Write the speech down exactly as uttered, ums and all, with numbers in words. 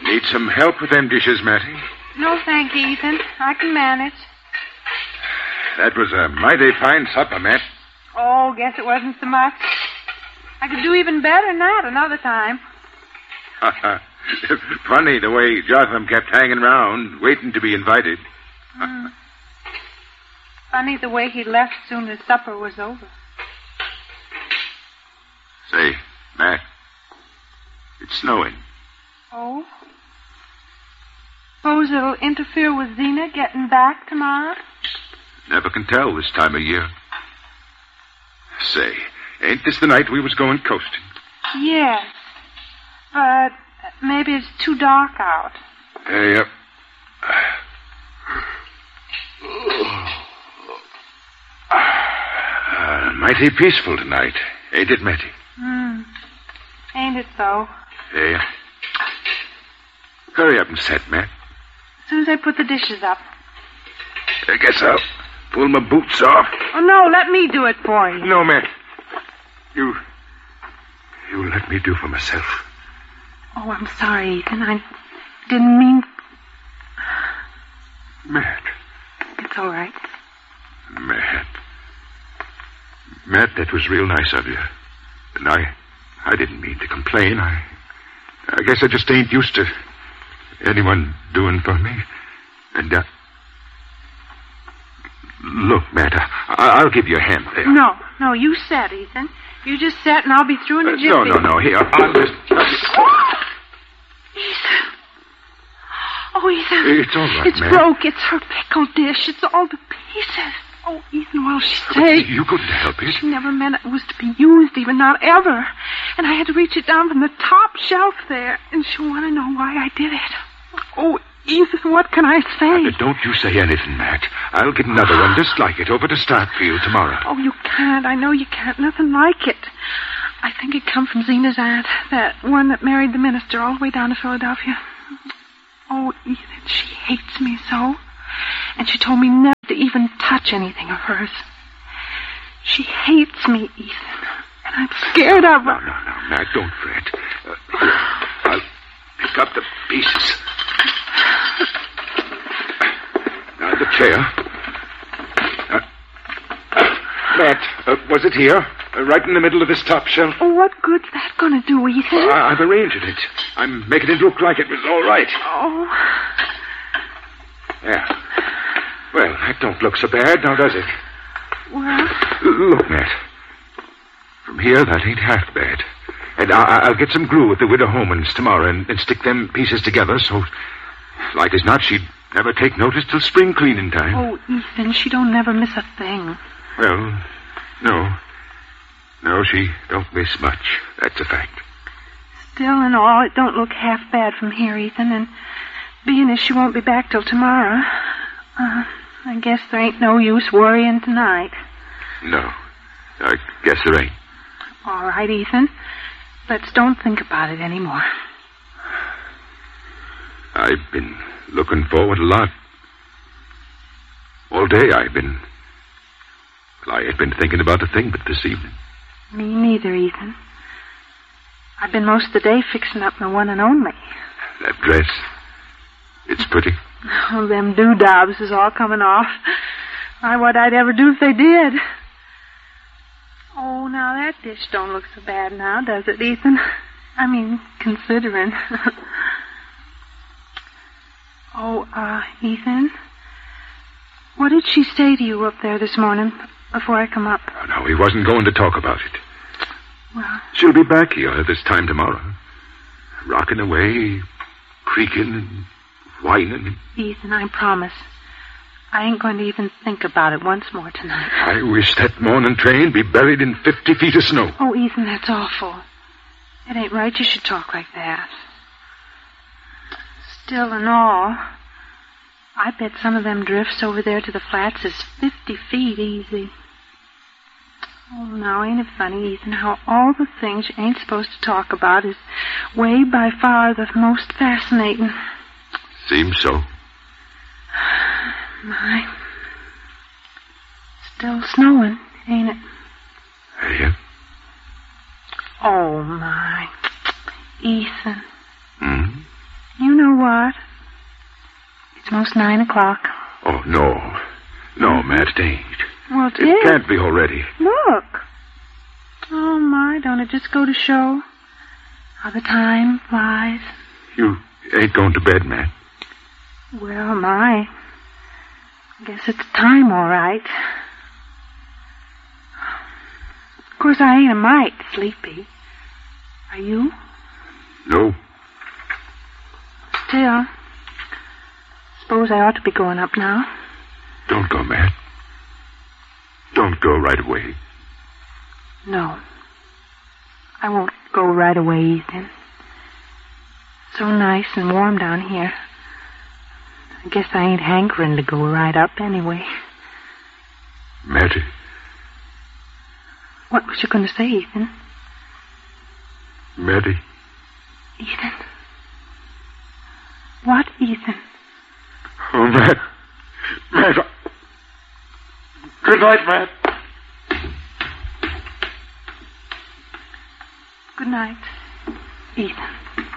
Need some help with them dishes, Mattie? No, thank you, Ethan. I can manage. That was a mighty fine supper, Matt. Oh, guess it wasn't so much. I could do even better than that another time. Funny the way Jotham kept hanging around, waiting to be invited. Mm. Funny the way he left soon as supper was over. Say, Matt, it's snowing. Oh? Suppose it'll interfere with Zena getting back tomorrow? Never can tell this time of year. Say, ain't this the night we was going coasting? Yes. But maybe it's too dark out. Uh, yep. Uh, mighty peaceful tonight, ain't it, Mattie? Hmm. Ain't it, though? Yeah. Hurry up and set, Matt. As soon as I put the dishes up. I guess I'll pull my boots off. Oh, no, let me do it for you. No, Matt. You... You let me do for myself. Oh, I'm sorry, Ethan. I didn't mean... Matt. It's all right. Matt. Matt, that was real nice of you. And I... I didn't mean to complain. I... I guess I just ain't used to anyone doing for me. And, uh... Look, Matt, I, I'll give you a hand there. No, no, you set, Ethan. You just set and I'll be through in a uh, jiffy. No, no, no. Here, I'll just... Ethan. Oh, Ethan. It's all right, It's Matt. broke. It's her pickle dish. It's all to pieces. Oh, Ethan, well, she say... You couldn't help it. She never meant it was to be used, even not ever. And I had to reach it down from the top shelf there. And she wanted to know why I did it. Oh, Ethan, what can I say? Uh, don't you say anything, Matt. I'll get another one just like it over to start for you tomorrow. Oh, you can't. I know you can't. Nothing like it. I think it come from Zena's aunt, that one that married the minister all the way down to Philadelphia. Oh, Ethan, she hates me so. And she told me never to even touch anything of hers. She hates me, Ethan. And I'm scared of her. No, no, no, Matt, don't fret. Uh, here, I'll pick up the pieces. Now, the chair. Uh, Matt, uh, was it here? Uh, right in the middle of this top shelf? Oh, what good's that going to do, Ethan? Uh, I- I've arranged it. I'm making it look like it was all right. Oh. Yeah. Well, that don't look so bad, now does it? Well? Look, Matt. From here, that ain't half bad. And I- I'll get some glue at the Widow Homans tomorrow and, and stick them pieces together so, like as not, she'd never take notice till spring cleaning time. Oh, Ethan, she don't never miss a thing. Well, no. No, she don't miss much. That's a fact. Still and all, it don't look half bad from here, Ethan, and being as she won't be back till tomorrow, uh, I guess there ain't no use worrying tonight. No, I guess there ain't. All right, Ethan. Let's don't think about it anymore. I've been looking forward a lot. All day I've been... Well, I ain't been thinking about a thing but this evening. Me neither, Ethan. I've been most of the day fixing up my one and only. That dress, it's pretty. Oh, them doodads is all coming off. Why, what I'd ever do if they did. Oh, now that dish don't look so bad now, does it, Ethan? I mean, considering. Oh, uh, Ethan? What did she say to you up there this morning before I come up? Oh, no, he wasn't going to talk about it. Well... She'll be back here this time tomorrow. Rocking away, creaking and whining. Ethan, I promise. I ain't going to even think about it once more tonight. I wish that morning train be buried in fifty feet of snow. Oh, Ethan, that's awful. It ain't right you should talk like that. Still and all, I bet some of them drifts over there to the flats is fifty feet easy. Oh, now, ain't it funny, Ethan, how all the things you ain't supposed to talk about is way by far the most fascinating. Seems so. My. Still snowing, ain't it? Yeah. Oh, my. Ethan. Hmm? You know what? It's most nine o'clock. Oh, no. No, Matt, it ain't. Well, it, It is. can't be already. Look. Oh, my, don't it just go to show how the time flies? You ain't going to bed, Matt. Well, my, I guess it's time, all right. Of course, I ain't a mite sleepy. Are you? No. Still, suppose I ought to be going up now. Don't go, Matt. Don't go right away. No. I won't go right away, Ethan. So nice and warm down here. I guess I ain't hankering to go right up anyway. Matty. What was you going to say, Ethan? Matty. Ethan? What, Ethan? Oh, Matt. Matt. Good night, Matt. Good night, Ethan.